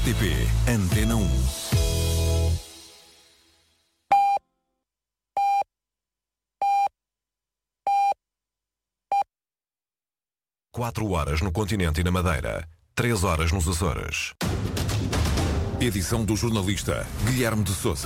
RTP Antena 1. Quatro horas no continente e na Madeira, 3 horas nos Açores. Edição do jornalista Guilherme de Sousa.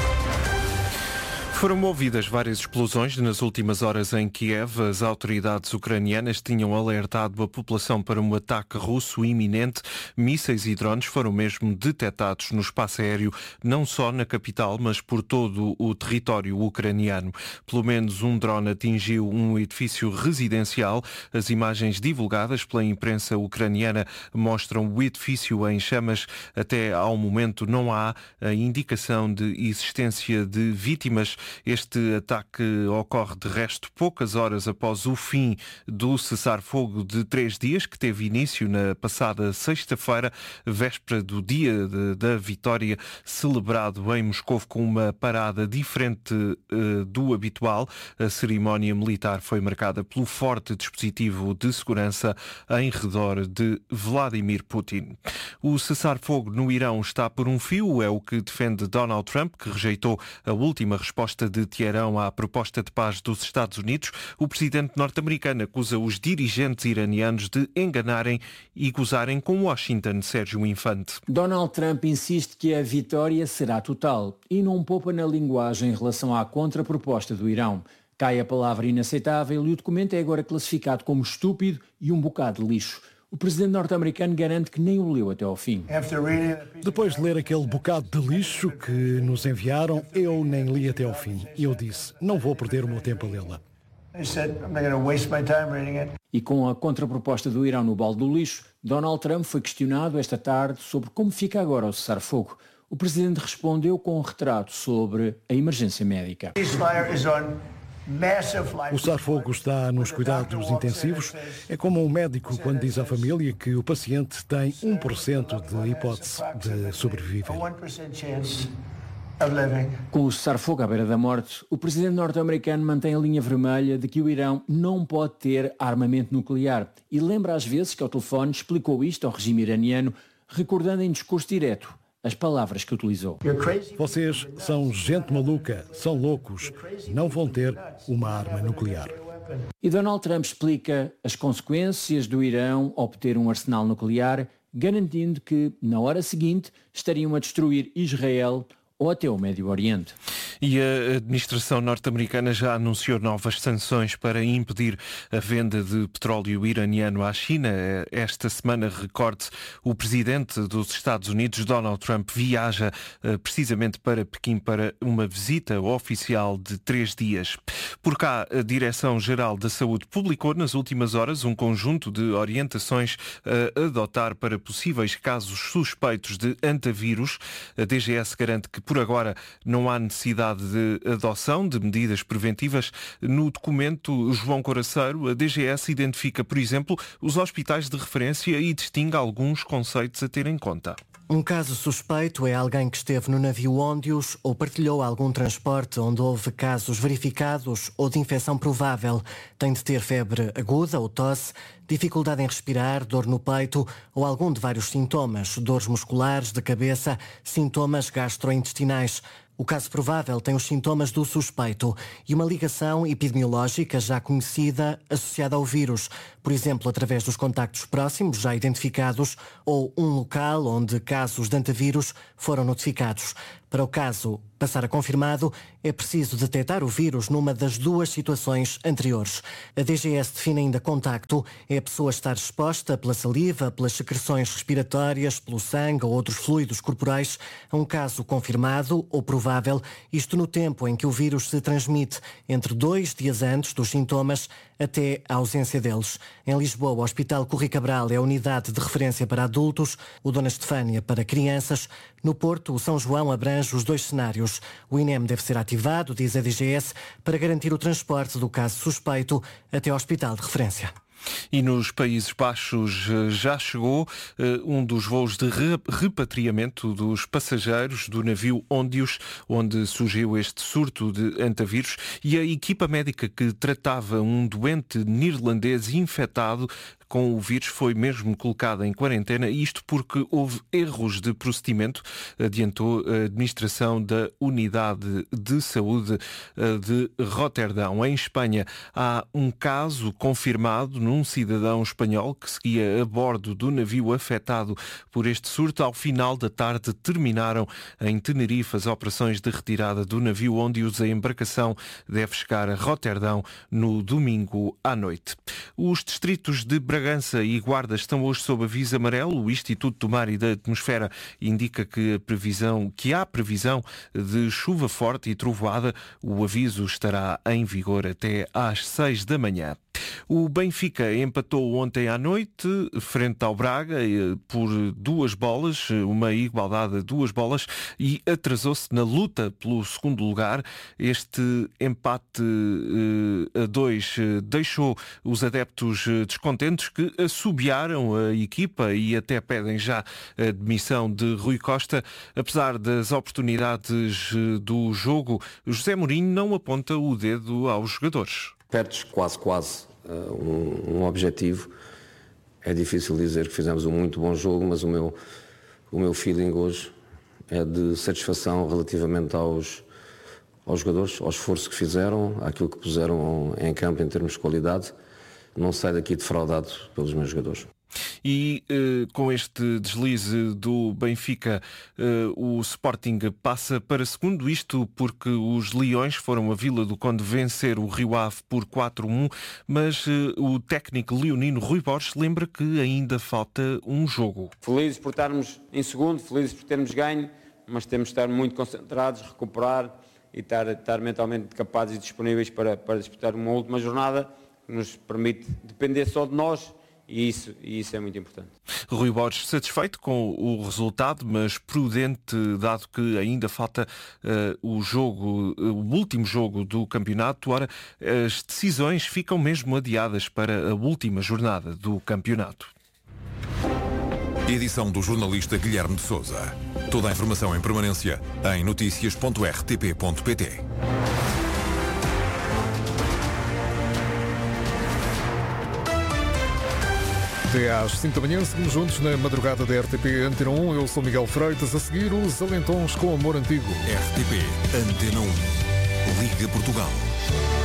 Foram ouvidas várias explosões nas últimas horas em Kiev. As autoridades ucranianas tinham alertado a população para um ataque russo iminente. Mísseis e drones foram mesmo detectados no espaço aéreo, não só na capital, mas por todo o território ucraniano. Pelo menos um drone atingiu um edifício residencial. As imagens divulgadas pela imprensa ucraniana mostram o edifício em chamas. Até ao momento não há a indicação de existência de vítimas. Este ataque ocorre, de resto, poucas horas após o fim do cessar-fogo de 3 dias, que teve início na passada sexta-feira, véspera do dia da vitória, celebrado em Moscou com uma parada diferente do habitual. A cerimónia militar foi marcada pelo forte dispositivo de segurança em redor de Vladimir Putin. O cessar-fogo no Irão está por um fio, é o que defende Donald Trump, que rejeitou a última resposta de Teherão à proposta de paz dos Estados Unidos. O presidente norte-americano acusa os dirigentes iranianos de enganarem e gozarem com Washington. Sérgio Infante. Donald Trump insiste que a vitória será total e não poupa na linguagem em relação à contraproposta do Irão. Cai a palavra inaceitável e o documento é agora classificado como estúpido e um bocado de lixo. O presidente norte-americano garante que nem o leu até ao fim. Depois de ler aquele bocado de lixo que nos enviaram, eu nem li até ao fim. E eu disse, não vou perder o meu tempo a lê-la. E com a contraproposta do Irão no balde do lixo, Donald Trump foi questionado esta tarde sobre como fica agora o cessar-fogo. O presidente respondeu com um retrato sobre a emergência médica. O cessar-fogo está nos cuidados intensivos. É como um médico quando diz à família que o paciente tem 1% de hipótese de sobreviver. Com o cessar-fogo à beira da morte, o presidente norte-americano mantém a linha vermelha de que o Irão não pode ter armamento nuclear e lembra às vezes que ao telefone explicou isto ao regime iraniano, recordando em discurso direto as palavras que utilizou. Vocês são gente maluca, são loucos, não vão ter uma arma nuclear. E Donald Trump explica as consequências do Irão obter um arsenal nuclear, garantindo que, na hora seguinte, estariam a destruir Israel ou até o Médio Oriente. E a administração norte-americana já anunciou novas sanções para impedir a venda de petróleo iraniano à China. Esta semana, recorde-se, o presidente dos Estados Unidos, Donald Trump, viaja precisamente para Pequim para uma visita oficial de 3 dias. Por cá, a Direção-Geral da Saúde publicou nas últimas horas um conjunto de orientações a adotar para possíveis casos suspeitos de antavírus. A DGS garante que por agora não há necessidade de adoção de medidas preventivas. No documento, João Coraceiro, a DGS identifica, por exemplo, os hospitais de referência e distingue alguns conceitos a ter em conta. Um caso suspeito é alguém que esteve no navio Óndios ou partilhou algum transporte onde houve casos verificados ou de infecção provável. Tem de ter febre aguda ou tosse, dificuldade em respirar, dor no peito ou algum de vários sintomas, dores musculares, de cabeça, sintomas gastrointestinais. O caso provável tem os sintomas do suspeito e uma ligação epidemiológica já conhecida associada ao vírus, por exemplo, através dos contactos próximos já identificados ou um local onde casos de antavírus foram notificados. Para o caso passar a confirmado, é preciso detectar o vírus numa das duas situações anteriores. A DGS define ainda contacto, é a pessoa estar exposta pela saliva, pelas secreções respiratórias, pelo sangue ou outros fluidos corporais a um caso confirmado ou provável, isto no tempo em que o vírus se transmite, entre 2 dias antes dos sintomas até a ausência deles. Em Lisboa, o Hospital Corri Cabral é a unidade de referência para adultos, o Dona Estefânia para crianças. No Porto, o São João abrange os 2 cenários. O INEM deve ser ativado, diz a DGS, para garantir o transporte do caso suspeito até ao hospital de referência. E nos Países Baixos já chegou um dos voos de repatriamento dos passageiros do navio Óndios, onde surgiu este surto de antavírus, e a equipa médica que tratava um doente neerlandês infectado com o vírus foi mesmo colocada em quarentena, isto porque houve erros de procedimento, adiantou a administração da Unidade de Saúde de Roterdão. Em Espanha há um caso confirmado num cidadão espanhol que seguia a bordo do navio afetado por este surto. Ao final da tarde terminaram em Tenerife as operações de retirada do navio, onde a embarcação deve chegar a Roterdão no domingo à noite. Os distritos de Bragança e Guarda estão hoje sob aviso amarelo. O Instituto do Mar e da Atmosfera indica que há previsão de chuva forte e trovoada. O aviso estará em vigor até às 6 da manhã. O Benfica empatou ontem à noite frente ao Braga por 2 bolas, uma igualdade a 2 bolas, e atrasou-se na luta pelo segundo lugar. Este empate a 2 deixou os adeptos descontentes, que assobiaram a equipa e até pedem já a demissão de Rui Costa. Apesar das oportunidades do jogo, José Mourinho não aponta o dedo aos jogadores. Perdes quase um objetivo. É difícil dizer que fizemos um muito bom jogo, mas o meu feeling hoje é de satisfação relativamente aos jogadores, ao esforço que fizeram, àquilo que puseram em campo em termos de qualidade. Não saio daqui defraudado pelos meus jogadores. E com este deslize do Benfica, o Sporting passa para segundo, isto porque os Leões foram a Vila do Conde vencer o Rio Ave por 4-1, mas o técnico leonino Rui Borges lembra que ainda falta um jogo. Felizes por estarmos em segundo, felizes por termos ganho, mas temos de estar muito concentrados, recuperar e estar mentalmente capazes e disponíveis para disputar uma última jornada que nos permite depender só de nós. E isso é muito importante. Rui Borges satisfeito com o resultado, mas prudente, dado que ainda falta o último jogo do campeonato. Ora, as decisões ficam mesmo adiadas para a última jornada do campeonato. Edição do jornalista Guilherme de Sousa. Toda a informação em permanência em noticias.rtp.pt. Até às 5 da manhã, seguimos juntos na madrugada da RTP Antena 1. Eu sou Miguel Freitas, a seguir os Alentões com Amor Antigo. RTP Antena 1. Liga Portugal.